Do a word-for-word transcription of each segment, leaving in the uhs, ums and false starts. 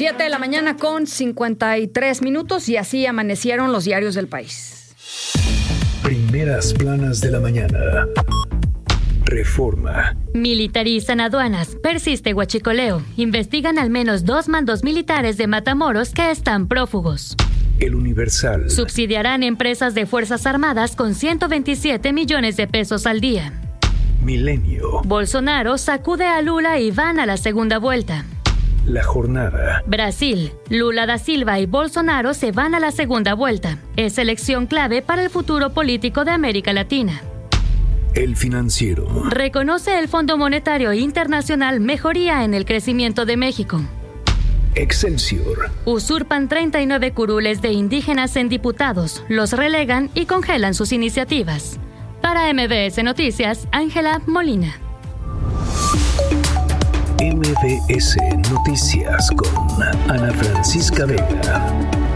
Siete de la mañana con cincuenta y tres minutos y así amanecieron los diarios del país. Primeras planas de la mañana. Reforma. Militarizan aduanas. Persiste huachicoleo. Investigan al menos dos mandos militares de Matamoros que están prófugos. El Universal. Subsidiarán empresas de Fuerzas Armadas con ciento veintisiete millones de pesos al día. Milenio. Bolsonaro sacude a Lula y van a la segunda vuelta. La Jornada. Brasil. Lula da Silva y Bolsonaro se van a la segunda vuelta. Es elección clave para el futuro político de América Latina. El Financiero. Reconoce el Fondo Monetario Internacional mejoría en el crecimiento de México. Excelsior. Usurpan treinta y nueve curules de indígenas en diputados, los relegan y congelan sus iniciativas. Para M B S Noticias, Ángela Molina. M B S Noticias con Ana Francisca Vega.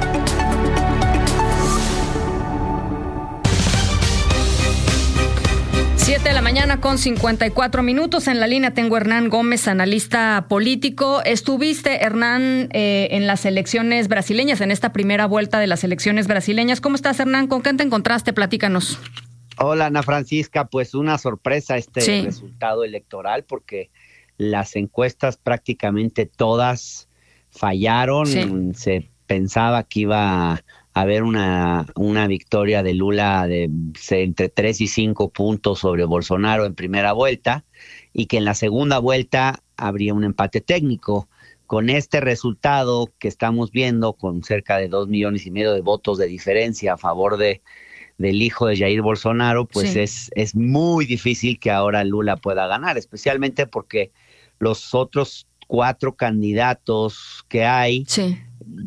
Siete de la mañana con cincuenta y cuatro minutos. En la línea tengo a Hernán Gómez, analista político. Estuviste, Hernán, eh, en las elecciones brasileñas, en esta primera vuelta de las elecciones brasileñas. ¿Cómo estás, Hernán? ¿Con qué te encontraste? Platícanos. Hola, Ana Francisca. Pues una sorpresa este sí. resultado electoral, porque las encuestas prácticamente todas fallaron. Sí. Se pensaba que iba a haber una, una victoria de Lula de entre tres y cinco puntos sobre Bolsonaro en primera vuelta, y que en la segunda vuelta habría un empate técnico. Con este resultado que estamos viendo, con cerca de dos millones y medio de votos de diferencia a favor de del hijo de Jair Bolsonaro, pues sí. es, es muy difícil que ahora Lula pueda ganar, especialmente porque los otros cuatro candidatos que hay, sí.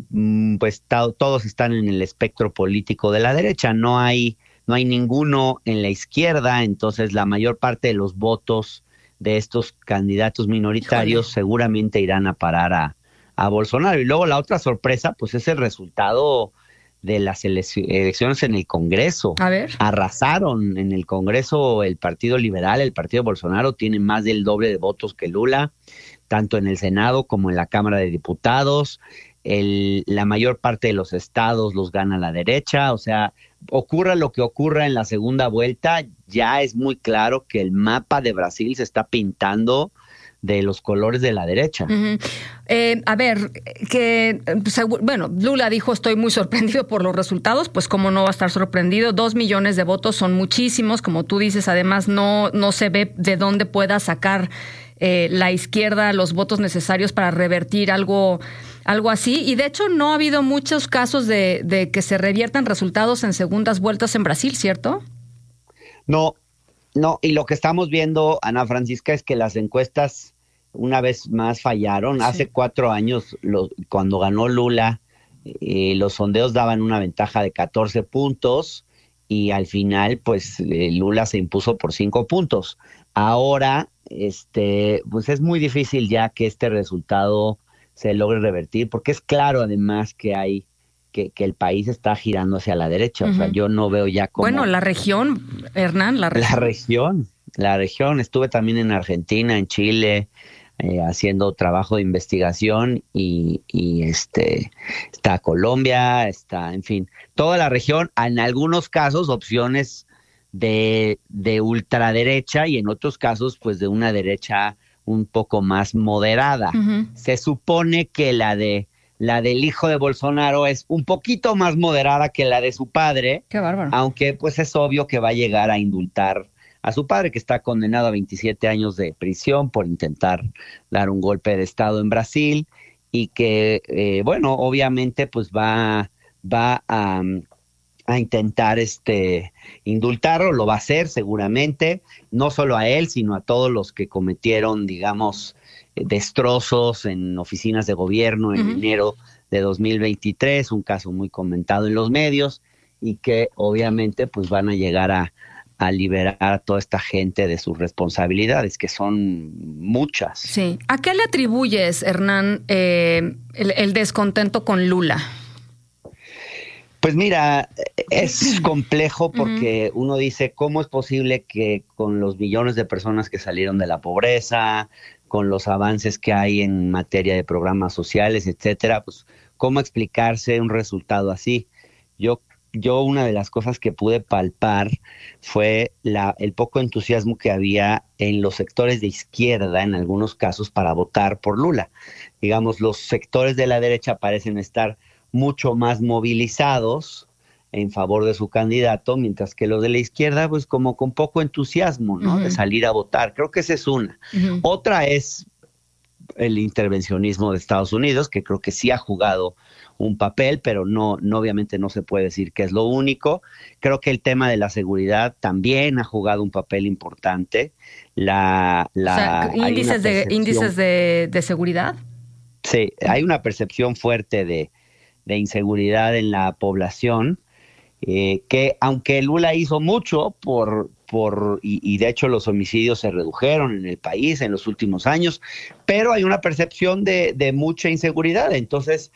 pues ta- todos están en el espectro político de la derecha. No hay, no hay ninguno en la izquierda, entonces la mayor parte de los votos de estos candidatos minoritarios Híjole. seguramente irán a parar a, a Bolsonaro. Y luego la otra sorpresa, pues es el resultado de las elecciones en el Congreso. A ver. Arrasaron en el Congreso el Partido Liberal, el Partido Bolsonaro tiene más del doble de votos que Lula, tanto en el Senado como en la Cámara de Diputados. El, la mayor parte de los estados los gana la derecha. O sea, ocurra lo que ocurra en la segunda vuelta, ya es muy claro que el mapa de Brasil se está pintando de los colores de la derecha. Uh-huh. Eh, a ver, que bueno, Lula dijo estoy muy sorprendido por los resultados, pues cómo no va a estar sorprendido, dos millones de votos son muchísimos, como tú dices, además no, no se ve de dónde pueda sacar eh, la izquierda los votos necesarios para revertir algo, algo así, y de hecho no ha habido muchos casos de, de que se reviertan resultados en segundas vueltas en Brasil, ¿cierto? No, No, y lo que estamos viendo, Ana Francisca, es que las encuestas una vez más fallaron. Sí. Hace cuatro años, lo, cuando ganó Lula, eh, los sondeos daban una ventaja de catorce puntos y al final, pues, eh, Lula se impuso por cinco puntos. Ahora, este, pues es muy difícil ya que este resultado se logre revertir, porque es claro además que hay Que, que el país está girando hacia la derecha. Uh-huh. O sea, yo no veo ya cómo... Bueno, la región, Hernán, la región. La región, la región. Estuve también en Argentina, en Chile, eh, haciendo trabajo de investigación y, y este está Colombia, está, en fin, toda la región. En algunos casos, opciones de, de ultraderecha y en otros casos, pues de una derecha un poco más moderada. Uh-huh. Se supone que la de La del hijo de Bolsonaro es un poquito más moderada que la de su padre. Qué bárbaro. Aunque pues es obvio que va a llegar a indultar a su padre, que está condenado a veintisiete años de prisión por intentar dar un golpe de estado en Brasil y que, eh, bueno, obviamente pues va, va a, a intentar este indultarlo, lo va a hacer seguramente, no solo a él, sino a todos los que cometieron, digamos, destrozos en oficinas de gobierno en uh-huh. enero de dos mil veintitrés, un caso muy comentado en los medios y que obviamente pues van a llegar a, a liberar a toda esta gente de sus responsabilidades, que son muchas. Sí. ¿A qué le atribuyes, Hernán, eh, el, el descontento con Lula? Pues mira, es complejo porque uh-huh. uno dice, ¿cómo es posible que con los millones de personas que salieron de la pobreza, con los avances que hay en materia de programas sociales, etcétera, pues cómo explicarse un resultado así. Yo Yo una de las cosas que pude palpar fue la, el poco entusiasmo que había en los sectores de izquierda, en algunos casos, para votar por Lula. Digamos, los sectores de la derecha parecen estar mucho más movilizados en favor de su candidato, mientras que los de la izquierda, pues como con poco entusiasmo, ¿no? Uh-huh. De salir a votar. Creo que esa es una. Uh-huh. Otra es el intervencionismo de Estados Unidos, que creo que sí ha jugado un papel, pero no, no obviamente no se puede decir que es lo único. Creo que el tema de la seguridad también ha jugado un papel importante. La, la, o sea, índices de índices de, de seguridad. Sí, hay una percepción fuerte de, de inseguridad en la población, eh, que aunque Lula hizo mucho por, por y, y de hecho los homicidios se redujeron en el país en los últimos años, pero hay una percepción de, de mucha inseguridad. Entonces,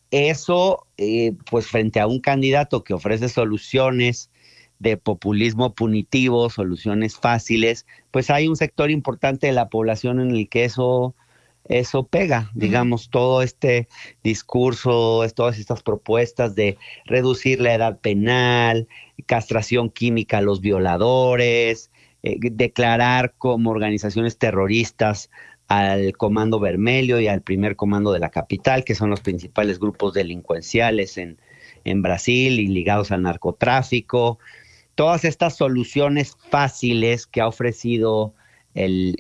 eso, eh, pues frente a un candidato que ofrece soluciones de populismo punitivo, soluciones fáciles, pues hay un sector importante de la población en el que eso, eso pega, digamos, uh-huh. todo este discurso, todas estas propuestas de reducir la edad penal, castración química a los violadores, eh, declarar como organizaciones terroristas al Comando Vermelho y al Primer Comando de la Capital, que son los principales grupos delincuenciales en, en Brasil y ligados al narcotráfico. Todas estas soluciones fáciles que ha ofrecido el,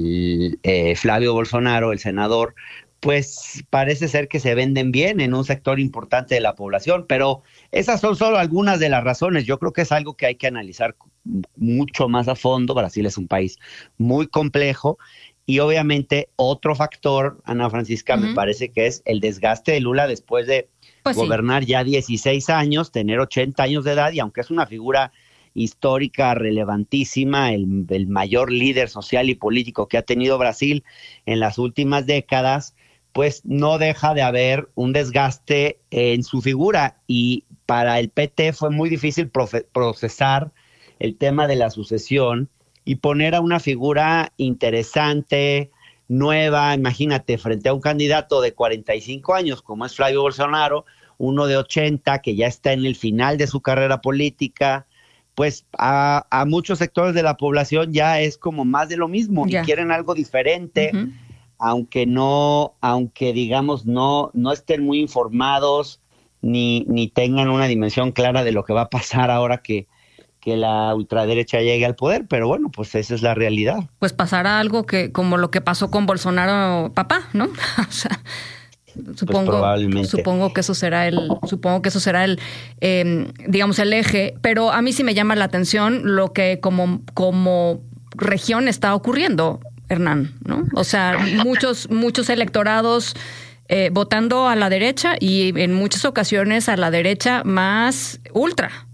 el eh, Flavio Bolsonaro, el senador, pues parece ser que se venden bien en un sector importante de la población, pero esas son solo algunas de las razones. Yo creo que es algo que hay que analizar mucho más a fondo. Brasil es un país muy complejo. Y obviamente otro factor, Ana Francisca, uh-huh. me parece que es el desgaste de Lula después de pues gobernar sí. ya dieciséis años, tener ochenta años de edad, y aunque es una figura histórica relevantísima, el, el mayor líder social y político que ha tenido Brasil en las últimas décadas, pues no deja de haber un desgaste en su figura. Y para el P T fue muy difícil profe- procesar el tema de la sucesión y poner a una figura interesante, nueva, imagínate, frente a un candidato de cuarenta y cinco años, como es Flavio Bolsonaro, uno de ochenta, que ya está en el final de su carrera política, pues a, a muchos sectores de la población ya es como más de lo mismo, yeah. y quieren algo diferente, uh-huh. aunque no, aunque digamos no, no estén muy informados, ni, ni tengan una dimensión clara de lo que va a pasar ahora que que la ultraderecha llegue al poder, pero bueno, pues esa es la realidad. Pues pasará algo que como lo que pasó con Bolsonaro papá, ¿no? O sea, supongo, pues probablemente. supongo que eso será el, supongo que eso será el, eh, digamos el eje. Pero a mí sí me llama la atención lo que como como región está ocurriendo, Hernán, ¿no? O sea, muchos muchos electorados eh, votando a la derecha y en muchas ocasiones a la derecha más ultra.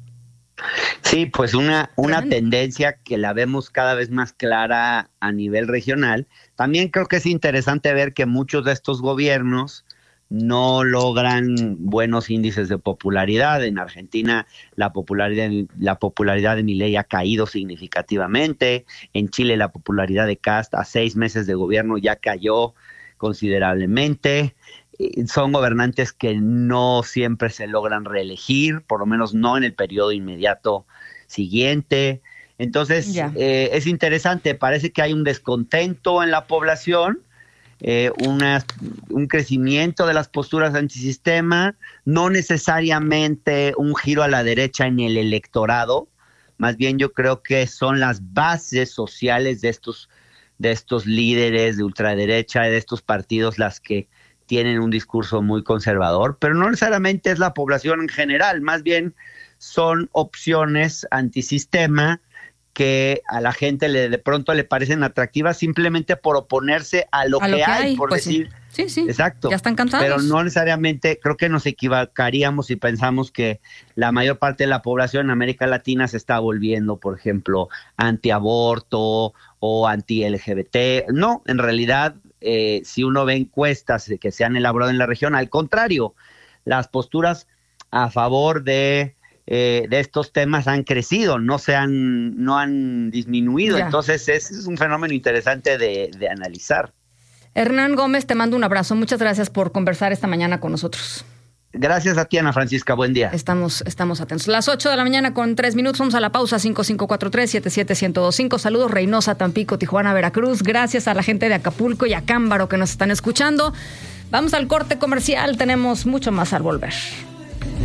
Sí, pues una, una tendencia que la vemos cada vez más clara a nivel regional. También creo que es interesante ver que muchos de estos gobiernos no logran buenos índices de popularidad. En Argentina la popularidad, la popularidad de Milei ha caído significativamente. En Chile la popularidad de Kast a seis meses de gobierno ya cayó considerablemente. Son gobernantes que no siempre se logran reelegir, por lo menos no en el periodo inmediato siguiente. Entonces, eh, es interesante, parece que hay un descontento en la población, eh, una, un crecimiento de las posturas antisistema, no necesariamente un giro a la derecha en el electorado, más bien yo creo que son las bases sociales de estos, de estos líderes de ultraderecha, de estos partidos las que tienen un discurso muy conservador, pero no necesariamente es la población en general, más bien son opciones antisistema que a la gente le, de pronto le parecen atractivas simplemente por oponerse a lo, a que, lo que hay, hay, por pues decir. Sí, sí, exacto. Ya están cansados. Pero no necesariamente, creo que nos equivocaríamos si pensamos que la mayor parte de la población en América Latina se está volviendo, por ejemplo, antiaborto o anti-L G B T. No, en realidad, eh, si uno ve encuestas que se han elaborado en la región, al contrario, las posturas a favor de, eh, de estos temas han crecido, no se han, no han disminuido. Ya. Entonces, ese es un fenómeno interesante de, de analizar. Hernán Gómez, te mando un abrazo. Muchas gracias por conversar esta mañana con nosotros. Gracias a ti, Ana Francisca. Buen día. Estamos, estamos atentos. Las ocho de la mañana con tres minutos. Vamos a la pausa. cinco cinco cuatro tres, siete siete uno cero dos cinco. Saludos Reynosa, Tampico, Tijuana, Veracruz. Gracias a la gente de Acapulco y Acámbaro que nos están escuchando. Vamos al corte comercial. Tenemos mucho más al volver.